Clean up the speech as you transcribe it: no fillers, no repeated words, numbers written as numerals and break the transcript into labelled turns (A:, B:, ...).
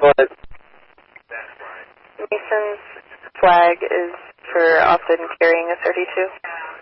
A: But
B: Mason's flag is for often carrying a 32.